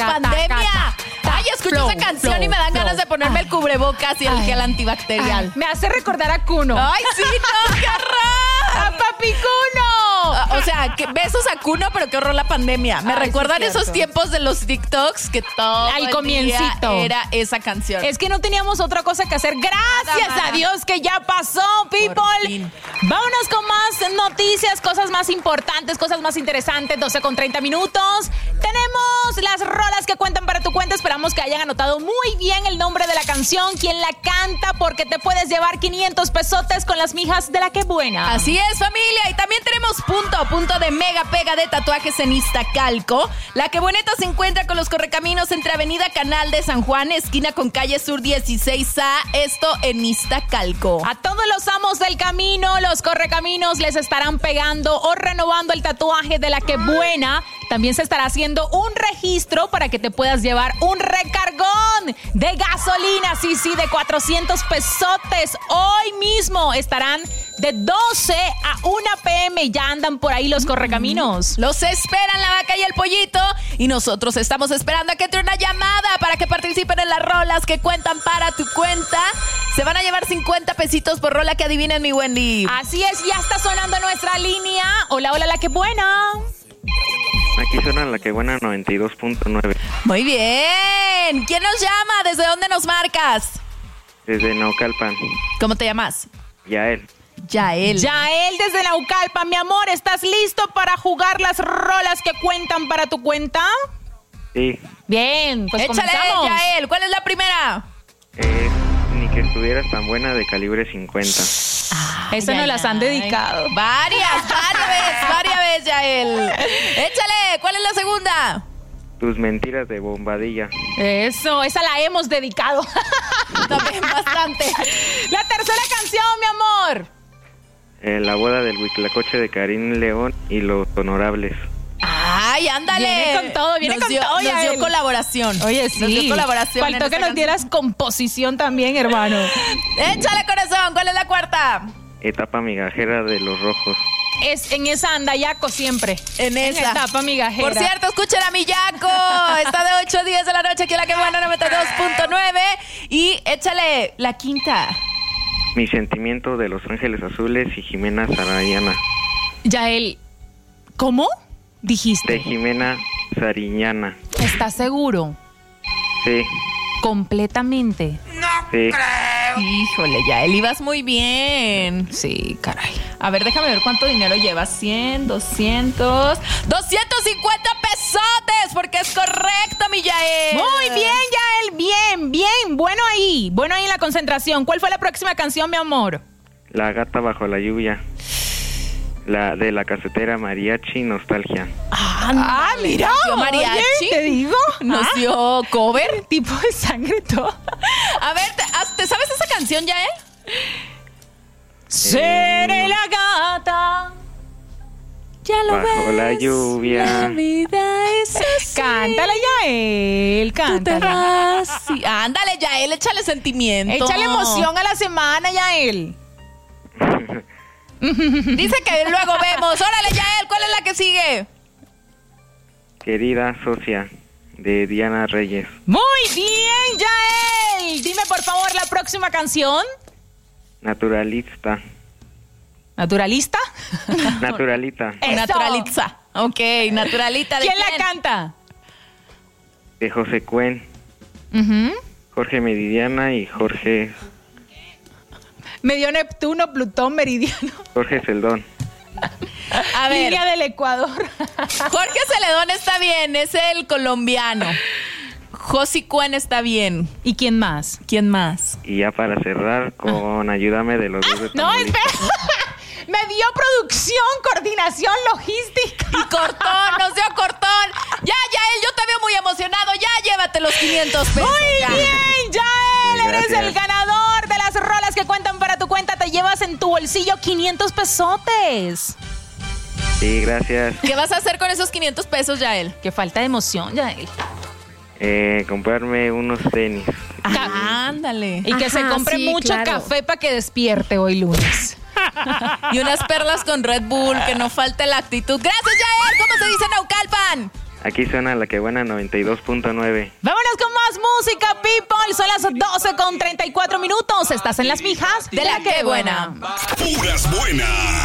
pandemia. Ay, escucho esa canción y me dan ganas de ponerme el cubrebocas y el gel antibacterial. Me hace recordar a Kuno. Ay, sí, no, qué horror. ¡A papi Kuno! O sea, besos a Kuno, pero qué horror la pandemia. Me recuerdan esos tiempos de los TikToks que todo al comiencito era esa canción. Es que no teníamos otra cosa que hacer. Gracias a Dios que ya pasó, people. Vámonos con más noticias, cosas más importantes, cosas más interesantes. 12:30 minutos. Tenemos las rolas que cuentan para tu cuenta. Esperamos que hayan anotado muy bien el nombre de la canción, quién la canta, porque te puedes llevar 500 pesotes con las mijas de La Que Buena. Así es, familia. Y también tenemos punto de mega pega de tatuajes en Iztacalco. La Que Bueneta se encuentra con los correcaminos entre Avenida Canal de San Juan, esquina con calle Sur 16A, esto en Iztacalco. A todos los amos del camino, los correcaminos les estarán pegando o renovando el tatuaje de La Que Buena. También se estará haciendo un registro para que te puedas llevar un recargón de gasolina, sí, de 400 pesotes. Hoy mismo estarán de 12 a 1 p.m. Ya andan por ahí los correcaminos. Los esperan la vaca y el pollito. Y nosotros estamos esperando a que entre una llamada para que participen en las rolas que cuentan para tu cuenta. Se van a llevar 50 pesitos por rola que adivinen, mi Wendy. Así es, ya está sonando nuestra línea. Hola, La Que Buena. Aquí suena La Que Buena 92.9. Muy bien. ¿Quién nos llama? ¿Desde dónde nos marcas? Desde Naucalpan. ¿Cómo te llamas? Yael. Yael desde Naucalpan. Mi amor, ¿estás listo para jugar las rolas que cuentan para tu cuenta? Sí. Bien, pues échale, comenzamos. Yael, ¿cuál es la primera? Ni que estuvieras tan buena de calibre 50. Eso nos las han dedicado. Varias veces, Yael. Échale, ¿cuál es la segunda? Tus mentiras de Bombadilla. Eso, esa la hemos dedicado. También bastante. La tercera canción, mi amor. La boda del Huitlacoche de Karim León y Los Honorables. Ay, ándale. Viene con todo, nos dio colaboración. Oye, sí. Nos dio colaboración. Faltó que nos dieras composición también, hermano. Échale, corazón. ¿Cuál es la cuarta? Etapa migajera de Los Rojos. Es en esa andayaco siempre. En esa etapa migajera. Por cierto, escuchen a mi Yaco. Está de 8 a 10 de la noche aquí en La Que Buena 92.9. Y échale la quinta. Mi sentimiento de Los Ángeles Azules y Jimena Sariñana. Yael, ¿cómo dijiste? De Jimena Sariñana. ¿Estás seguro? Sí. ¿Completamente? Sí. Híjole, Yael, ibas muy bien. Sí, caray. A ver, déjame ver cuánto dinero llevas. 100, 200... ¡250 pesotes! Porque es correcto, mi Yael. Muy bien, Yael. Bien. Bueno ahí en la concentración. ¿Cuál fue la próxima canción, mi amor? La gata bajo la lluvia. La de la casetera Mariachi Nostalgia. Mira. ¿Nos dio mariachi? Oye, ¿te digo? ¿Nos dio cover? Tipo de sangre todo. A ver, ¿te sabes esa canción, Yael? Seré la gata. Ya lo bajo ves. la lluvia. La vida es así. Cántala, Yael. Cántala. Sí. Ándale, Yael, échale sentimiento. Échale emoción a la semana, Yael. Dice que luego vemos. Órale, Yael, ¿cuál es la que sigue? Querida socia, de Diana Reyes. Muy bien, Yael. Dime, por favor, la próxima canción. Naturalista. ¿Naturalista? Naturalita. Eso. Naturaliza. Ok, naturalita. ¿De ¿Quién la canta? De José Cuen. Jorge Meridiana y Jorge Neptuno, Plutón, Meridiano. Jorge Celdón. A ver, Línea del Ecuador. Jorge Celedón está bien, es el colombiano. Josi Cuen está bien. ¿Y quién más? ¿Quién más? Y ya para cerrar con Ayúdame de los dos de No, Tamaulipas. espera. Me dio producción, coordinación, logística. Y cortón, nos dio cortón. Ya, Yael, yo te veo muy emocionado. Ya, llévate los 500 pesos. Muy ya. bien, Yael. Eres Gracias. el ganador de las rolas que cuentan para tu cuenta. Te llevas en tu bolsillo 500 pesotes. Sí, gracias. ¿Qué vas a hacer con esos 500 pesos, Yael? Qué falta de emoción, Yael. Comprarme unos tenis. Ándale. Y que se compre mucho café para que despierte hoy lunes. Y unas perlas con Red Bull, que no falte la actitud. Gracias, Yael. ¿Cómo se dice Naucalpan? Aquí suena La Que Buena 92.9. Vámonos con más música, people. Son las 12:34. Estás en las Mijas de La Que Buena. Puras buenas.